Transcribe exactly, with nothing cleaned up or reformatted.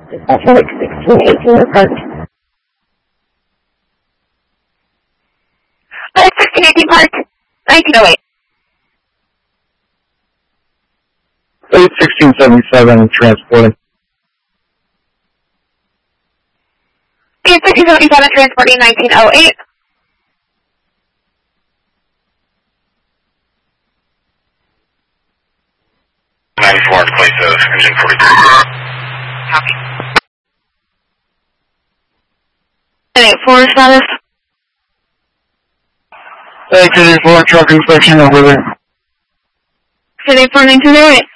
Felix sixteen eighteen approach. Felix sixteen eighteen Park, nineteen oh eight. Felix sixteen seventy-seven transporting. Felix sixteen seventy-seven transporting nineteen oh eight. ninety-four in place of engine forty-three. Copy. ten eighty-four status. Hey, ten eighty-four truck inspection over there. ten eighty-four nineteen oh eight.